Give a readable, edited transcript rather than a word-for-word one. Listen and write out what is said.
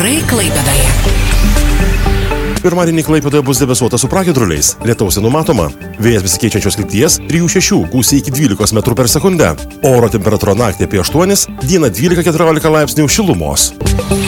Orai Klaipėdoje. Pirmadienį Klaipėdoje bus debesuota su pragiedruliais. Lietaus nenumatoma. Vėjas besikeičiančios krypties 3–6, gūsiai iki 12 metrų per sekundę. Oro temperatūra naktį apie 8, dieną 12–14 laipsnių šilumos.